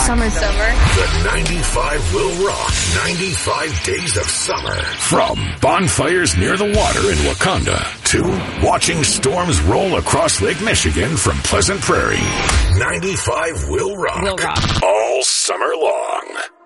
Summer. The 95 will rock 95 days of summer. From bonfires near the water in Wakanda to watching storms roll across Lake Michigan from Pleasant Prairie. 95 will rock. All summer long.